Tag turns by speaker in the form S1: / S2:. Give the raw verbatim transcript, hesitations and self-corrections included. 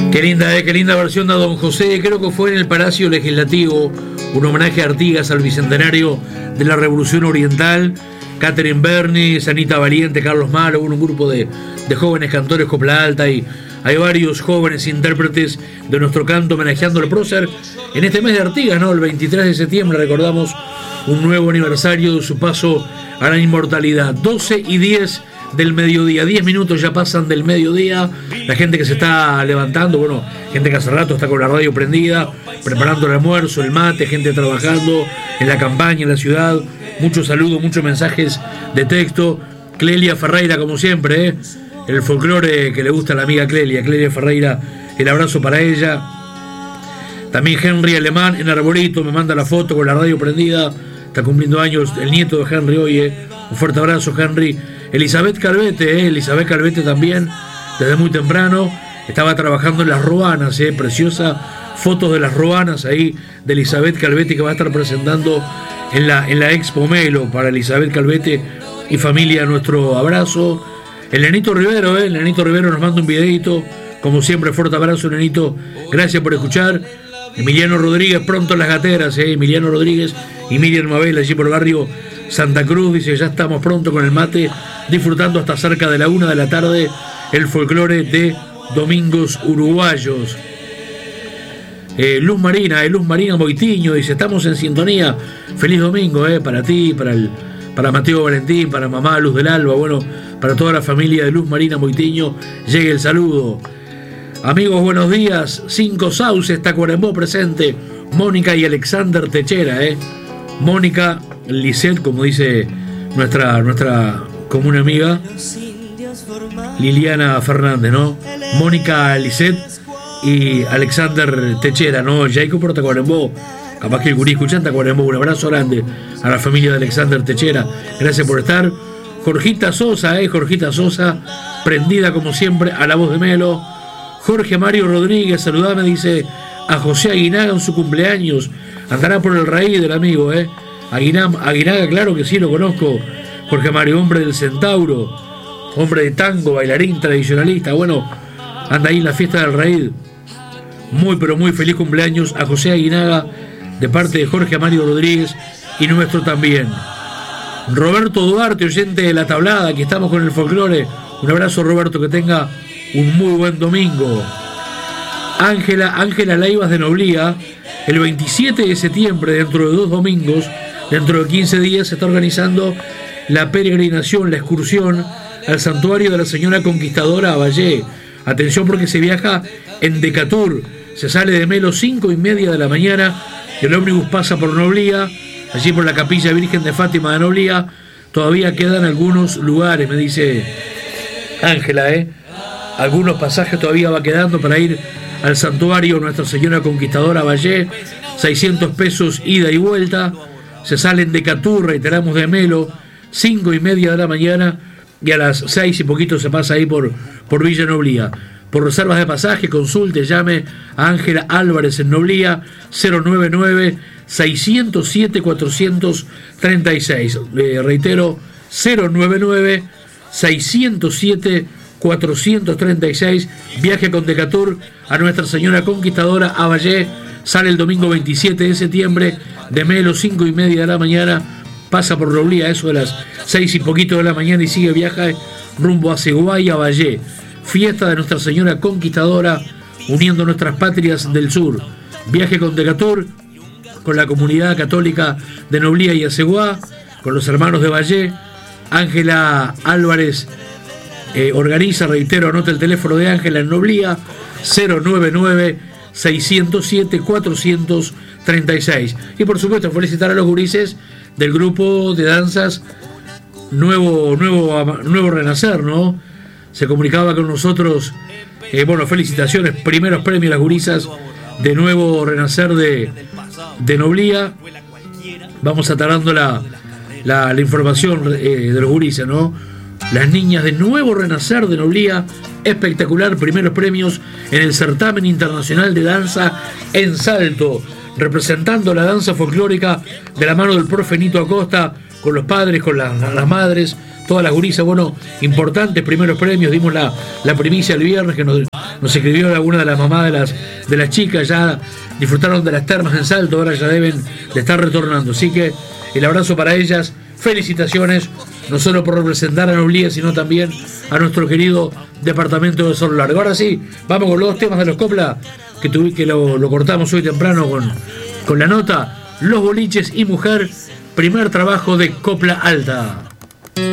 S1: Qué linda, eh, qué linda versión de Don José. Creo que fue en el Palacio Legislativo, un homenaje a Artigas al bicentenario de la Revolución Oriental. Catherine Berni, Sanita Valiente, Carlos Malo, un grupo de, de jóvenes cantores copla alta, y hay varios jóvenes intérpretes de nuestro canto homenajeando al prócer en este mes de Artigas, ¿no? El veintitrés de septiembre recordamos un nuevo aniversario de su paso a la inmortalidad. doce y diez del mediodía, diez minutos ya pasan del mediodía. La gente que se está levantando, bueno, gente que hace rato está con la radio prendida, preparando el almuerzo, el mate, gente trabajando en la campaña, en la ciudad. Muchos saludos, muchos mensajes de texto. Clelia Ferreira, como siempre, ¿eh? El folclore que le gusta a la amiga Clelia. Clelia Ferreira, el abrazo para ella. También Henry Alemán en Arbolito me manda la foto con la radio prendida. Está cumpliendo años el nieto de Henry hoy, ¿eh? Un fuerte abrazo, Henry. Elizabeth Calvete, ¿eh? Elizabeth Calvete también, desde muy temprano, estaba trabajando en las Roanas, ¿eh? Preciosa fotos de las Roanas ahí de Elizabeth Calvete, que va a estar presentando en la, en la Expo Melo. Para Elizabeth Calvete y familia, nuestro abrazo. El Nenito Rivero, ¿eh? El Nenito Rivero nos manda un videito, como siempre, fuerte abrazo, Nenito, gracias por escuchar. Emiliano Rodríguez, pronto en las gateras, ¿eh? Emiliano Rodríguez y Miriam Mabel, allí por el barrio Santa Cruz, dice, ya estamos pronto con el mate, disfrutando hasta cerca de la una de la tarde el folclore de Domingos Uruguayos. Eh, Luz Marina, eh, Luz Marina Moitiño, dice, estamos en sintonía, feliz domingo, eh, para ti, para el, para Mateo Valentín, para mamá Luz del Alba, bueno, para toda la familia de Luz Marina Moitiño, llegue el saludo. Amigos, buenos días, Cinco Sauces, Tacuarembó presente, Mónica y Alexander Techera, eh. Mónica Lisset, como dice nuestra, nuestra común amiga Liliana Fernández, ¿no? Mónica Lisset y Alexander Techera, ¿no? Jacob por Tacuarembó, capaz que el gurí escuchan Tacuarembó. Un abrazo grande a la familia de Alexander Techera, gracias por estar. Jorgita Sosa, eh, Jorgita Sosa, prendida como siempre a la voz de Melo. Jorge Mario Rodríguez, saludame, dice, a José Aguinaga en su cumpleaños, andará por el raíz del amigo, eh. Aguinaga, Aguinaga, claro que sí, lo conozco. Jorge Mario, hombre del Centauro, hombre de tango, bailarín tradicionalista, bueno, anda ahí en la fiesta del raíz. Muy pero muy feliz cumpleaños a José Aguinaga de parte de Jorge Mario Rodríguez y nuestro también. Roberto Duarte, oyente de La Tablada, aquí estamos con el folclore. Un abrazo, Roberto, que tenga un muy buen domingo. Ángela, Ángela Laivas de Noblía, el veintisiete de septiembre, dentro de dos domingos, dentro de quince días, se está organizando la peregrinación, la excursión al santuario de la Señora Conquistadora a Valle. Atención, porque se viaja en Decatur, se sale de Melo cinco y media de la mañana, el ómnibus pasa por Noblía, allí por la Capilla Virgen de Fátima de Noblía. Todavía quedan algunos lugares, me dice Ángela, ¿eh? Algunos pasajes todavía va quedando para ir al santuario Nuestra Señora Conquistadora Valle. seiscientos pesos ida y vuelta. Se salen de Decatur, reiteramos, de Melo, cinco y media de la mañana, y a las seis y poquito se pasa ahí por, por Villa Noblía. Por reservas de pasaje, consulte, llame a Ángela Álvarez en Noblía, cero nueve nueve, seis cero siete, cuatro tres seis. Le reitero, cero nueve nueve, seis cero siete, cuatro tres seis. Viaje con Decatur a Nuestra Señora Conquistadora a Valle. Sale el domingo veintisiete de septiembre de Melo, cinco y media de la mañana. Pasa por Noblía, eso de las seis y poquito de la mañana, y sigue viaje rumbo a Ceguay, a Valle. Fiesta de Nuestra Señora Conquistadora, uniendo nuestras patrias del sur. Viaje con Decatur, con la comunidad católica de Noblía y Aceguá, con los hermanos de Valle. Ángela Álvarez eh, organiza, reitero, anota el teléfono de Ángela en Noblía, cero nueve nueve, seis cero siete, cuatro tres seis. Y por supuesto felicitar a los gurises del grupo de danzas Nuevo, nuevo, nuevo Renacer, ¿no? Se comunicaba con nosotros, eh, bueno, felicitaciones, primeros premios las gurisas de Nuevo Renacer de, de Noblía. Vamos atarando la, la, la información eh, de los gurises, ¿no? Las niñas de Nuevo Renacer de Noblía, espectacular, primeros premios en el certamen internacional de danza en Salto, representando la danza folclórica de la mano del profe Nito Acosta, con los padres, con las, las madres, todas las gurisas, bueno, importantes primeros premios, dimos la, la primicia el viernes que nos, nos escribió alguna de las mamás de las, de las chicas, ya disfrutaron de las termas en Salto, ahora ya deben de estar retornando, así que el abrazo para ellas, felicitaciones, no solo por representar a Noblía, sino también a nuestro querido departamento de Cerro Largo. Ahora sí, vamos con los dos temas de los Copla, que, tuve, que lo, lo cortamos hoy temprano con, con la nota, Los Boliches y Mujer, primer trabajo de Copla Alta.